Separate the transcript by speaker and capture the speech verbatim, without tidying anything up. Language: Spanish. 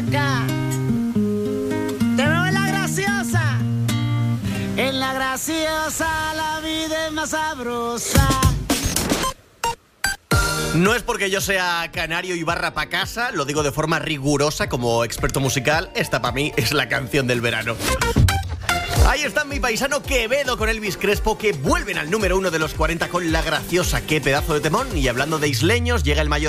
Speaker 1: acá. Te veo en la graciosa. En la graciosa la vida es más sabrosa.
Speaker 2: No es porque yo sea canario y barra pa' casa, lo digo de forma rigurosa como experto musical. Esta para mí es la canción del verano. Ahí está mi paisano Quevedo con Elvis Crespo, que vuelven al número uno de los cuarenta con La Graciosa. Qué pedazo de temón. Y hablando de isleños, llega el mayor